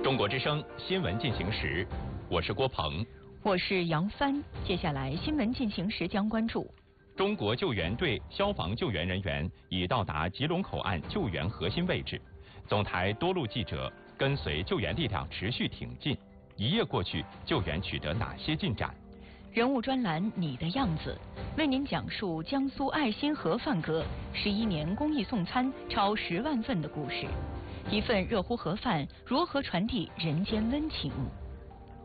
中国之声新闻进行时，我是郭鹏， 我是杨帆。接下来新闻进行时将关注： 中国救援队消防救援人员已到达吉隆口岸救援核心位置，总台多路记者跟随救援力量持续挺进。一夜过去，救援取得哪些进展？ 人物专栏《你的样子》为您讲述江苏爱心盒饭哥11年公益送餐超10万份的故事。一份热乎盒饭如何传递人间温情？